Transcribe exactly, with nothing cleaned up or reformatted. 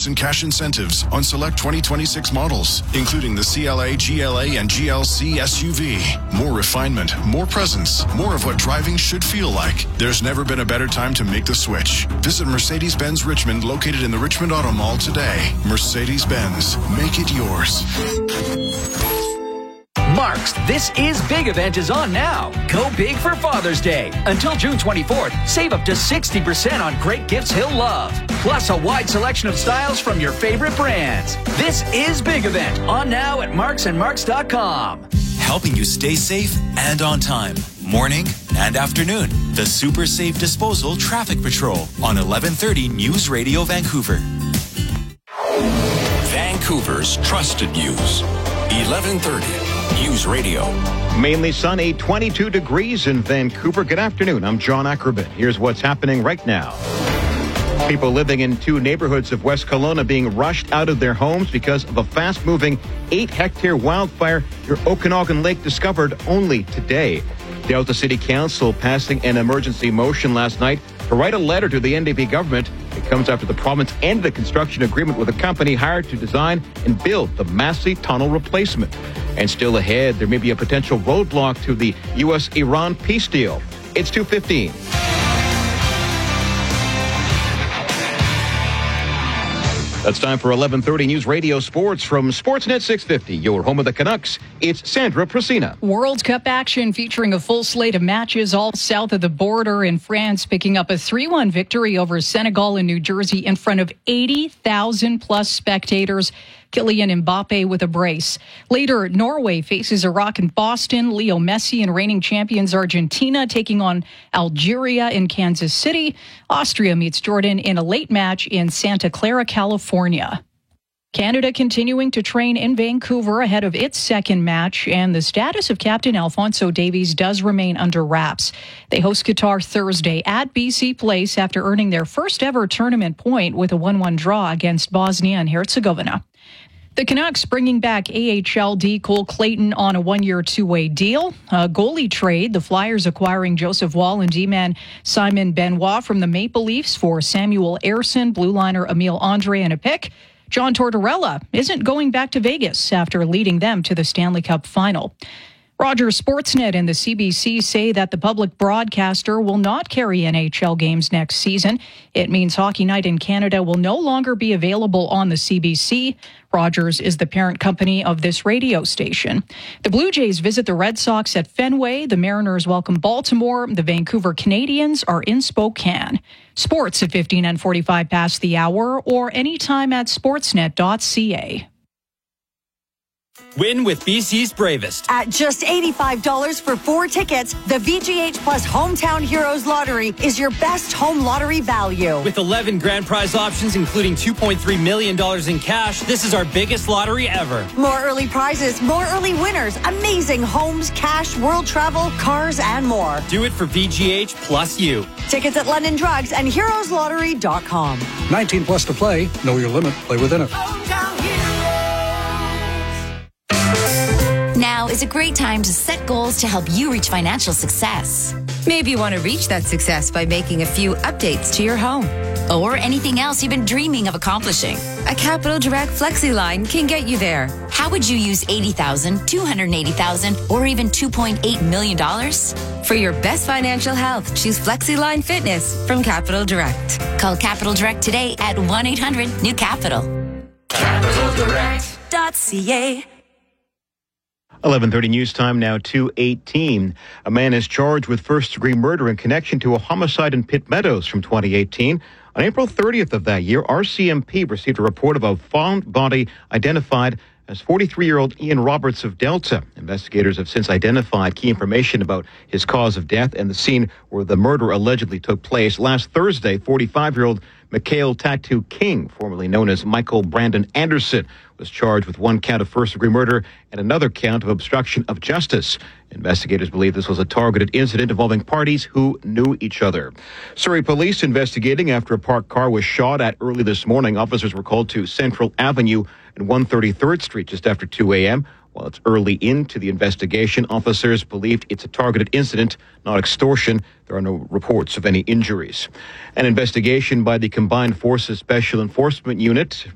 instant cash incentives on select twenty twenty-six models, including the C L A, G L A, and G L C S U V. More refinement, more presence, more of what driving should feel like. There's never been a better time to make the switch. Visit Mercedes-Benz Richmond, located in the Richmond Auto Mall today. Mercedes-Benz, make it yours. Mark's This Is Big event is on now. Go big for Father's Day. Until June twenty-fourth, save up to sixty percent on great gifts he'll love. Plus a wide selection of styles from your favorite brands. This Is Big event on now at marks and marks dot com. Helping you stay safe and on time. Morning and afternoon. The Super Safe Disposal Traffic Patrol on eleven thirty News Radio Vancouver. Vancouver's trusted news. eleven thirty News Radio. Mainly sunny, twenty-two degrees in Vancouver. Good afternoon. I'm John Ackerman. Here's what's happening right now. People living in two neighborhoods of West Kelowna being rushed out of their homes because of a fast-moving eight-hectare wildfire near Okanagan Lake discovered only today. Delta City Council passing an emergency motion last night to write a letter to the N D P government. It comes after the province ended a construction agreement with a company hired to design and build the Massey Tunnel replacement. And still ahead, there may be a potential roadblock to the U S Iran peace deal. It's two fifteen. That's time for eleven thirty News Radio Sports from Sportsnet six fifty, your home of the Canucks. It's Sandra Prasina. World Cup action featuring a full slate of matches all south of the border, in France picking up a three one victory over Senegal in New Jersey in front of eighty thousand plus spectators. Kylian Mbappe with a brace. Later, Norway faces Iraq in Boston. Leo Messi and reigning champions Argentina taking on Algeria in Kansas City. Austria meets Jordan in a late match in Santa Clara, California. Canada continuing to train in Vancouver ahead of its second match, and the status of Captain Alphonso Davies does remain under wraps. They host Qatar Thursday at B C Place after earning their first ever tournament point with a one one draw against Bosnia and Herzegovina. The Canucks bringing back A H L D Cole Clayton on a one-year two-way deal. A goalie trade, the Flyers acquiring Joseph Wall and D-man Simon Benoit from the Maple Leafs for Samuel Ersson, blue liner Emile Andre, and a pick. John Tortorella isn't going back to Vegas after leading them to the Stanley Cup final. Rogers Sportsnet and the C B C say that the public broadcaster will not carry N H L games next season. It means Hockey Night in Canada will no longer be available on the C B C. Rogers is the parent company of this radio station. The Blue Jays visit the Red Sox at Fenway. The Mariners welcome Baltimore. The Vancouver Canadians are in Spokane. Sports at fifteen and forty-five past the hour or anytime at sportsnet dot c a. Win with B C's Bravest. At just eighty-five dollars for four tickets, the V G H Plus Hometown Heroes Lottery is your best home lottery value. With eleven grand prize options, including two point three million dollars in cash, this is our biggest lottery ever. More early prizes, more early winners, amazing homes, cash, world travel, cars, and more. Do it for V G H plus you. Tickets at London Drugs and heroes lottery dot com. nineteen plus to play. Know your limit. Play within it. Now is a great time to set goals to help you reach financial success. Maybe you want to reach that success by making a few updates to your home. Or anything else you've been dreaming of accomplishing. A Capital Direct Flexi line can get you there. How would you use eighty thousand dollars, two hundred eighty thousand dollars, or even two point eight million dollars? For your best financial health, choose Flexi Line Fitness from Capital Direct. Call Capital Direct today at one eight hundred new capital. capital direct dot c a. eleven thirty News Time now, two eighteen. A man is charged with first-degree murder in connection to a homicide in Pitt Meadows from twenty eighteen. On April thirtieth of that year, R C M P received a report of a found body identified as forty-three-year-old Ian Roberts of Delta. Investigators have since identified key information about his cause of death and the scene where the murder allegedly took place. Last Thursday, forty-five-year-old Mikhail Tattoo King, formerly known as Michael Brandon Anderson, was charged with one count of first-degree murder and another count of obstruction of justice. Investigators believe this was a targeted incident involving parties who knew each other. Surrey police investigating after a parked car was shot at early this morning. Officers were called to Central Avenue and one thirty-third Street just after two a.m. While it's early into the investigation, officers believed it's a targeted incident, not extortion. There are no reports of any injuries. An investigation by the Combined Forces Special Enforcement Unit